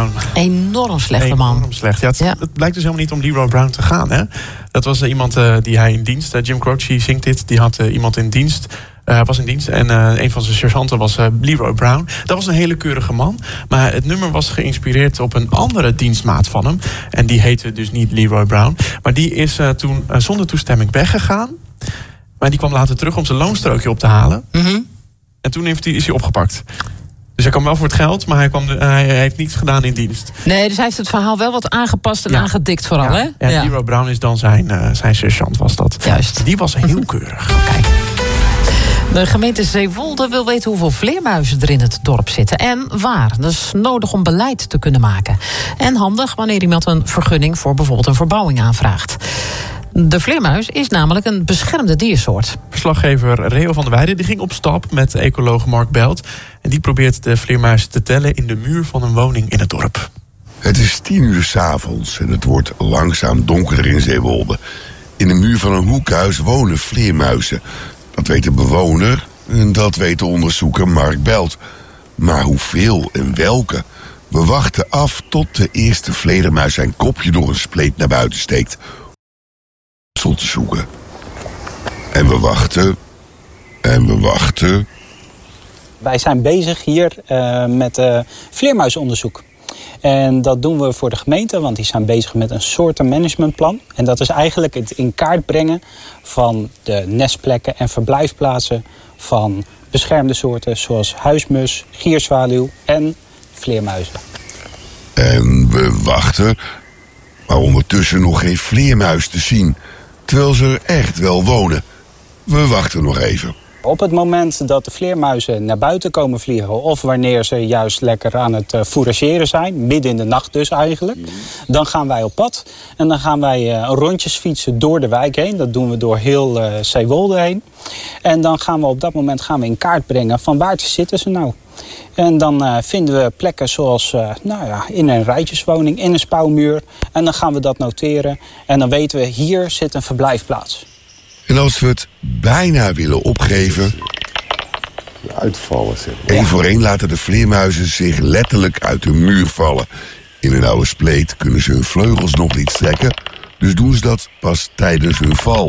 Brown. Enorm slechte man. Enorm slecht. Ja, het blijkt dus helemaal niet om Leroy Brown te gaan. Hè? Dat was iemand die hij in dienst... Jim Croce zingt dit. Die had iemand in dienst... was in dienst en een van zijn sergeanten was Leroy Brown. Dat was een hele keurige man. Maar het nummer was geïnspireerd op een andere dienstmaat van hem. En die heette dus niet Leroy Brown. Maar die is toen zonder toestemming weggegaan. Maar die kwam later terug om zijn loonstrookje op te halen. Mm-hmm. En toen is hij opgepakt. Dus hij kwam wel voor het geld, maar hij heeft niets gedaan in dienst. Nee, dus hij heeft het verhaal wel wat aangepast en aangedikt vooral, hè? Ja, Leroy Brown is dan zijn sergeant, was dat. Juist. Die was heel keurig. Kijk. De gemeente Zeewolde wil weten hoeveel vleermuizen er in het dorp zitten. En waar. Dat is nodig om beleid te kunnen maken. En handig wanneer iemand een vergunning voor bijvoorbeeld een verbouwing aanvraagt. De vleermuis is namelijk een beschermde diersoort. Verslaggever Reo van der Weijden die ging op stap met ecoloog Mark Belt. En die probeert de vleermuizen te tellen in de muur van een woning in het dorp. Het is 10:00 s'avonds en het wordt langzaam donkerder in Zeewolde. In de muur van een hoekhuis wonen vleermuizen. Dat weet de bewoner en dat weet de onderzoeker Mark Belt. Maar hoeveel en welke? We wachten af tot de eerste vleermuis zijn kopje door een spleet naar buiten steekt. Om te zoeken. En we wachten. En we wachten. Wij zijn bezig hier met vleermuisonderzoek. En dat doen we voor de gemeente, want die zijn bezig met een soortenmanagementplan. En dat is eigenlijk het in kaart brengen van de nestplekken en verblijfplaatsen van beschermde soorten zoals huismus, gierzwaluw en vleermuizen. En we wachten, maar ondertussen nog geen vleermuis te zien, terwijl ze er echt wel wonen. We wachten nog even. Op het moment dat de vleermuizen naar buiten komen vliegen, of wanneer ze juist lekker aan het fourageren zijn, midden in de nacht dus eigenlijk, dan gaan wij op pad. En dan gaan wij rondjes fietsen door de wijk heen. Dat doen we door heel Zeewolde heen. En dan gaan we op dat moment in kaart brengen van waar zitten ze nou. En dan vinden we plekken zoals in een rijtjeswoning, in een spouwmuur. En dan gaan we dat noteren. En dan weten we, hier zit een verblijfplaats. En als we het bijna willen opgeven, uitvallen. Eén voor één laten de vleermuizen zich letterlijk uit de muur vallen. In een oude spleet kunnen ze hun vleugels nog niet strekken, dus doen ze dat pas tijdens hun val.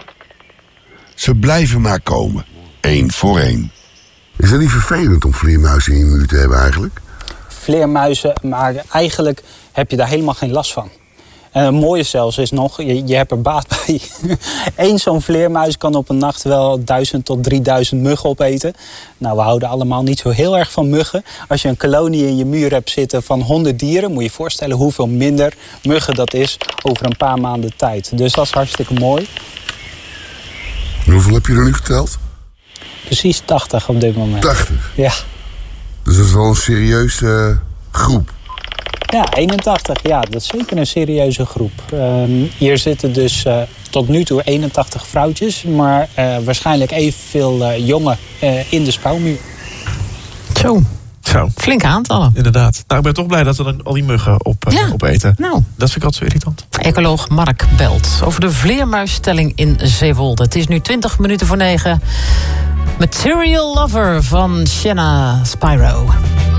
Ze blijven maar komen, één voor één. Is het niet vervelend om vleermuizen in je muur te hebben eigenlijk? Vleermuizen, maar eigenlijk heb je daar helemaal geen last van. En het mooie zelfs is nog, je hebt er baat bij. Eén zo'n vleermuis kan op een nacht wel 1000 tot 3000 muggen opeten. Nou, we houden allemaal niet zo heel erg van muggen. Als je een kolonie in je muur hebt zitten van 100 dieren, moet je je voorstellen hoeveel minder muggen dat is over een paar maanden tijd. Dus dat is hartstikke mooi. En hoeveel heb je er nu geteld? Precies 80 op dit moment. 80? Ja. Dus dat is wel een serieuze groep. Ja, 81. Ja, dat is zeker een serieuze groep. Hier zitten dus tot nu toe 81 vrouwtjes, maar waarschijnlijk evenveel jongen in de spouwmuur. Zo. Flinke aantallen. Inderdaad. Nou, ik ben toch blij dat ze dan al die muggen opeten. Nou. Dat vind ik altijd zo irritant. Ecoloog Mark Belt over de vleermuisstelling in Zeewolde. Het is nu 9:20. Material Lover van Shanna Spyro.